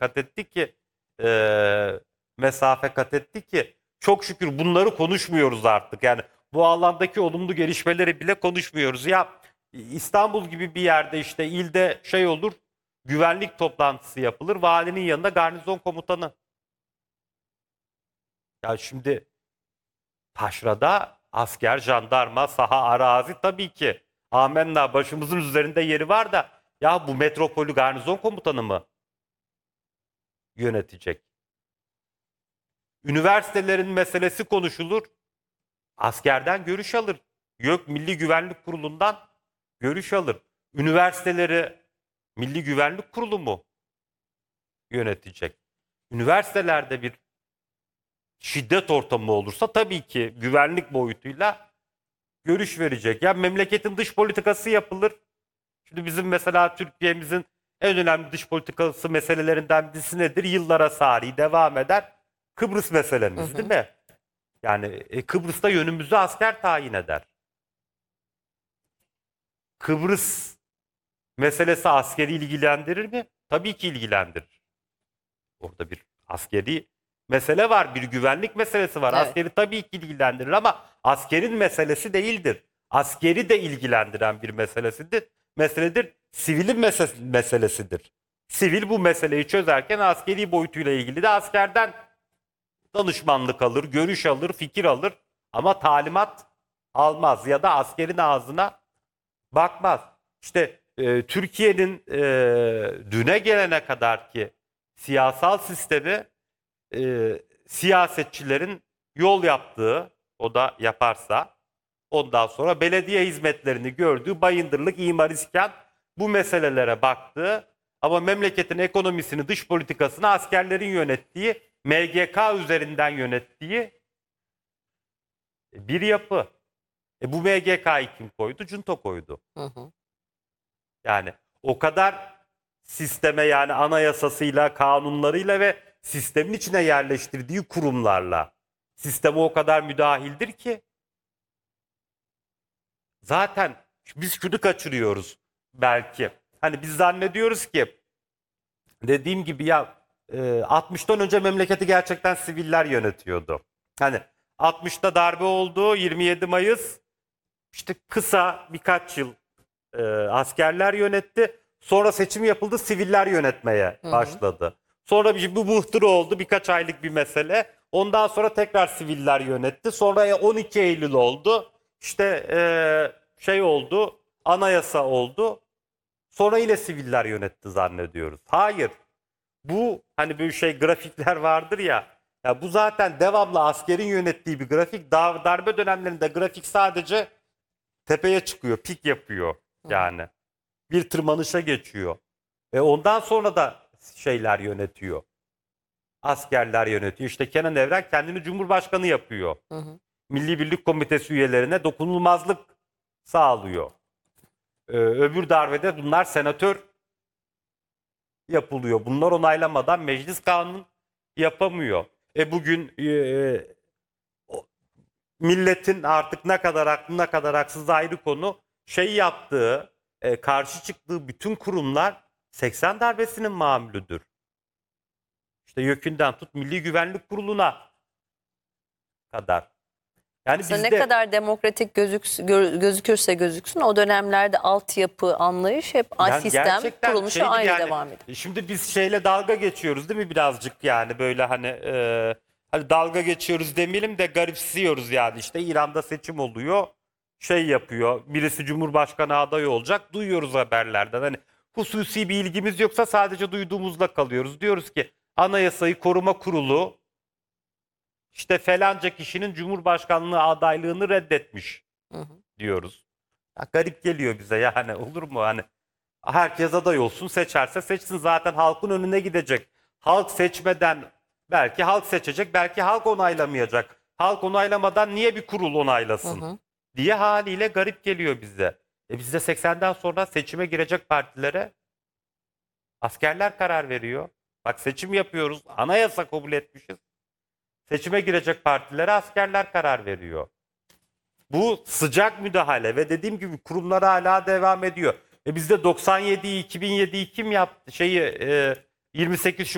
kat etti ki mesafe kat etti ki çok şükür bunları konuşmuyoruz artık. Yani bu alandaki olumlu gelişmeleri bile konuşmuyoruz. Ya İstanbul gibi bir yerde işte ilde şey olur, güvenlik toplantısı yapılır. Valinin yanında garnizon komutanı. Ya şimdi taşrada asker, jandarma, saha, arazi tabii ki. Amenna başımızın üzerinde yeri var da ya bu metropolü garnizon komutanı mı yönetecek? Üniversitelerin meselesi konuşulur. Askerden görüş alır. Yok Milli Güvenlik Kurulu'ndan görüş alır. Üniversiteleri Milli Güvenlik Kurulu mu yönetecek? Üniversitelerde bir şiddet ortamı olursa tabii ki güvenlik boyutuyla görüş verecek. Ya memleketin dış politikası yapılır. Şimdi bizim mesela Türkiye'mizin en önemli dış politikası meselelerinden birisi nedir? Yıllara sari devam eder. Kıbrıs meselemiz değil mi? Yani Kıbrıs'ta yönümüzü asker tayin eder. Kıbrıs meselesi askeri ilgilendirir mi? Tabii ki ilgilendirir. Orada bir askeri mesele var, bir güvenlik meselesi var. Evet. Askeri tabii ki ilgilendirir ama askerin meselesi değildir. Askeri de ilgilendiren bir meseledir. Sivilin meselesidir. Sivil bu meseleyi çözerken askeri boyutuyla ilgili de askerden danışmanlık alır, görüş alır, fikir alır ama talimat almaz ya da askerin ağzına bakmaz. İşte Türkiye'nin düne gelene kadar ki siyasal sistemi siyasetçilerin yol yaptığı, o da yaparsa ondan sonra belediye hizmetlerini gördüğü Bayındırlık, İmar İskan bu meselelere baktığı ama memleketin ekonomisini, dış politikasını askerlerin yönettiği, MGK üzerinden yönettiği bir yapı. Bu MGK'yı kim koydu? Junta koydu. Hı hı. Yani o kadar sisteme yani anayasasıyla, kanunlarıyla ve sistemin içine yerleştirdiği kurumlarla sisteme o kadar müdahildir ki zaten biz şunu kaçırıyoruz belki. Hani biz zannediyoruz ki dediğim gibi ya 60'tan önce memleketi gerçekten siviller yönetiyordu. Hani 60'ta darbe oldu, 27 Mayıs işte kısa birkaç yıl askerler yönetti. Sonra seçim yapıldı, siviller yönetmeye başladı. Sonra bu muhtır oldu, birkaç aylık bir mesele. Ondan sonra tekrar siviller yönetti. Sonra 12 Eylül oldu. İşte şey oldu, anayasa oldu. Sonra yine siviller yönetti zannediyoruz. Hayır. Bu hani böyle şey grafikler vardır ya. Ya bu zaten devamlı askerin yönettiği bir grafik. Darbe dönemlerinde grafik sadece tepeye çıkıyor, pik yapıyor yani. Bir tırmanışa geçiyor. Ondan sonra da şeyler yönetiyor. Askerler yönetiyor. İşte Kenan Evren kendini Cumhurbaşkanı yapıyor. Hı hı. Milli Birlik Komitesi üyelerine dokunulmazlık sağlıyor. Öbür darbede bunlar senatör yapılıyor. Bunlar onaylamadan meclis kanun yapamıyor. Bugün milletin artık ne kadar haklı ne kadar haksız ayrı konu şey yaptığı, karşı çıktığı bütün kurumlar 80 darbesinin mamülüdür. İşte YÖK'ünden tut Milli Güvenlik Kurulu'na kadar. Yani Aslında ne bizde kadar demokratik gözükürse gözüksün o dönemlerde altyapı, anlayış hep yani sistem gerçekten kurulmuş ve şeydir aynı yani, devam ediyor. şimdi biz şeyle dalga geçiyoruz değil mi birazcık yani böyle hani dalga geçiyoruz demeyelim de garipsiyoruz yani işte İran'da seçim oluyor şey yapıyor birisi Cumhurbaşkanı adayı olacak duyuyoruz haberlerden hani hususi bir ilgimiz yoksa sadece duyduğumuzla kalıyoruz diyoruz ki Anayasayı Koruma Kurulu işte falanca kişinin Cumhurbaşkanlığı adaylığını reddetmiş Hı hı. diyoruz. Ya garip geliyor bize yani olur mu hani herkes aday olsun seçerse seçsin zaten halkın önüne gidecek. Halk seçmeden belki halk seçecek belki halk onaylamayacak. Halk onaylamadan niye bir kurul onaylasın Hı hı. diye haliyle garip geliyor bize. Bizde 80'den sonra seçime girecek partilere askerler karar veriyor. Bak seçim yapıyoruz anayasa kabul etmişiz. Seçime girecek partilere askerler karar veriyor. Bu sıcak müdahale ve dediğim gibi kurumlar hala devam ediyor. Bizde 97'yi 2007'yi kim yaptı? 28 Şubat